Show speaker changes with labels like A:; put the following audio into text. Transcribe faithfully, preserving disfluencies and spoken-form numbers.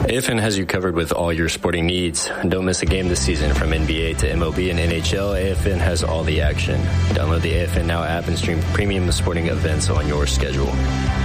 A: A F N has you covered with all your sporting needs. Don't miss a game this season. From N B A to M L B and N H L, A F N has all the action. Download the A F N Now app and stream premium sporting events on your schedule.